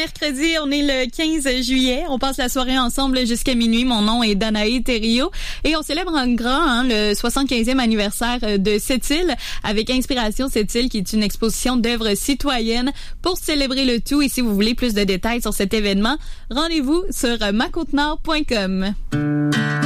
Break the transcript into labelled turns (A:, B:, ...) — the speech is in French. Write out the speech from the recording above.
A: mercredi, on est le 15 juillet. On passe la soirée ensemble jusqu'à minuit. Mon nom est Danae Thériault et on célèbre en grand le 75e anniversaire de Sept-Îles avec Inspiration Sept-Îles qui est une exposition d'œuvres citoyennes pour célébrer le tout. Et si vous voulez plus de détails sur cet événement, rendez-vous sur macautenord.com.